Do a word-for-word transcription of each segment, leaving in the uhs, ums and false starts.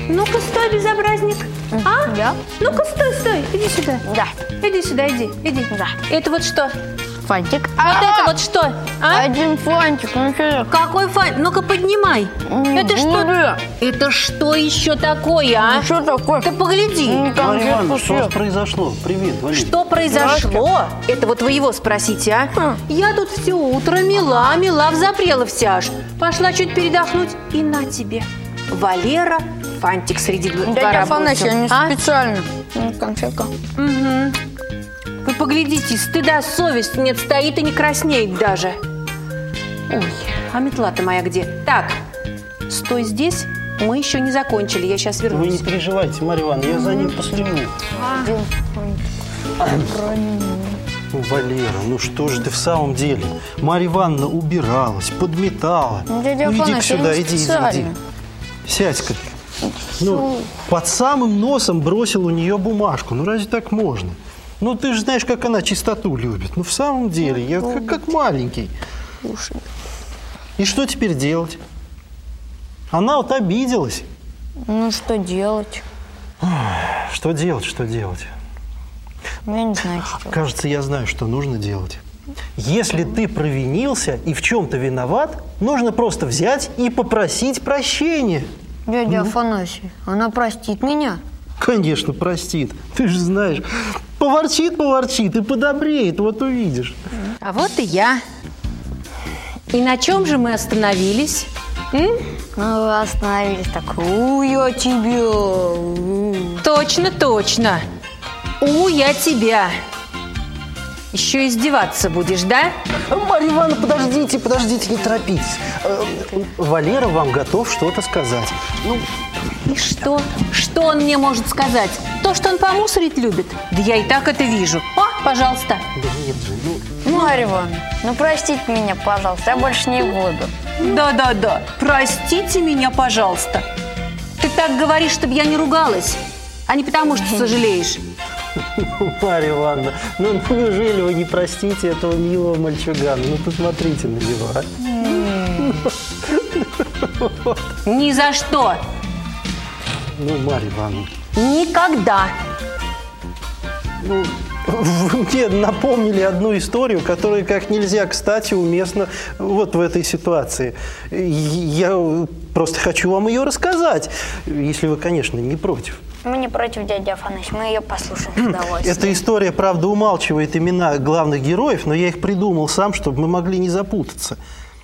Ну-ка, стой, безобразник. А? Да. Ну-ка, стой, стой. Иди сюда. Да. Иди сюда, иди, иди. Да. Это вот что? Фантик. А вот это вот что? А? Один фантик, ну что? Какой фантик? Ну-ка, поднимай. Не Это что? буду. Это что еще такое, а? Ну, что такое? Ты погляди. Ну, там Марья Ивановна, что у вас все. произошло? Привет, Валерий. Что произошло? Это вот вы его спросите, а? Хм. Я тут все утро мела, мела, взапрела вся аж. Пошла чуть передохнуть, и на тебе. Валера фантик среди двора Дядя Афанасий, бросил. я не А? специально. Ну, конфетка. Угу. Вы поглядите, стыда, совесть нет, стоит и не краснеет даже. Ой, а метла-то моя где? Так, стой здесь, мы еще не закончили, я сейчас Вы не вернусь. переживайте, Марья Ивановна, я за ним последую. Один фантик. Ну, Валера, ну что же ты в самом деле? Марья Ивановна убиралась, подметала. Ну, дядя ну иди-ка Афанасий, я сюда, не иди, иди, иди. специально. Сядь-ка. Ну, под самым носом бросил у нее бумажку. Ну, разве так можно? Ну, ты же знаешь, как она чистоту любит. Ну, в самом деле, я как, как маленький. Слушай. И что теперь делать? Она вот обиделась. Ну, что делать? Что делать, что делать? Ну, я не знаю, что делать. Кажется, я знаю, что нужно делать. Если ты провинился и в чем-то виноват, нужно просто взять и попросить прощения. Дядя Афанасий, она простит меня? Конечно, простит. Ты же знаешь, поворчит, поворчит и подобреет, вот увидишь. А вот и я. И на чем же мы остановились? М? Ну, вы остановились так. У, я тебя. У. Точно, точно. У, я тебя. Еще издеваться будешь, да? Марья Ивановна, подождите, подождите, не торопитесь. Э, Валера вам готов что-то сказать. Ну, И что? Что он мне может сказать? То, что он помусорить любит? Да я и так это вижу. О, пожалуйста. да нет же, ну... Марья Ивановна, ну простите меня, пожалуйста, я больше не буду. Да-да-да, простите меня, пожалуйста. Ты так говоришь, чтобы я не ругалась, а не потому, что сожалеешь. Марья Ивановна, ну неужели вы не простите этого милого мальчугана? Ну посмотрите на него, а? Ни за что. Ну, Марья Ивановна, Никогда. ну, вы мне напомнили одну историю, которая как нельзя кстати уместна вот в этой ситуации. Я просто хочу вам ее рассказать, если вы, конечно, не против. Мы не против, дяди Афанасий, мы ее послушаем с удовольствием. Эта история, правда, умалчивает имена главных героев, но я их придумал сам, чтобы мы могли не запутаться.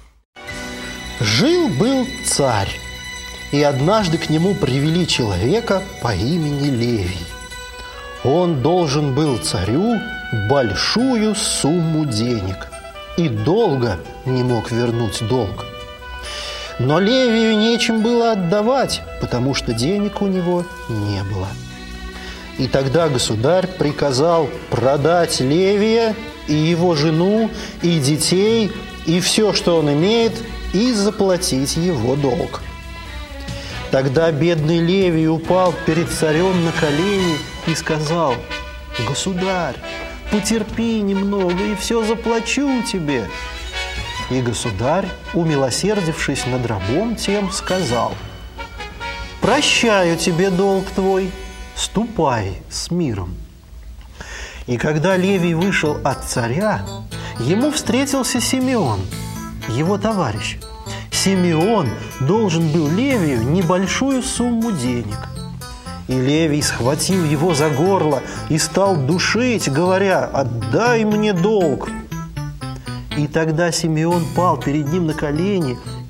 Жил-был царь, и однажды к нему привели человека по имени Левий. Он должен был царю большую сумму денег и долго не мог вернуть долг. Но Левию нечем было отдавать, потому что денег у него не было. И тогда государь приказал продать Левия и его жену, и детей, и все, что он имеет, и заплатить его долг. Тогда бедный Левий упал перед царем на колени и сказал: «Государь, потерпи немного, и все заплачу тебе». И государь, умилосердившись над рабом тем, сказал: «Прощаю тебе долг твой, ступай с миром». И когда Левий вышел от царя, ему встретился Симеон, его товарищ. Симеон должен был Левию небольшую сумму денег. И Левий схватил его за горло и стал душить, говоря: «Отдай мне долг». И тогда Симеон пал перед ним на колени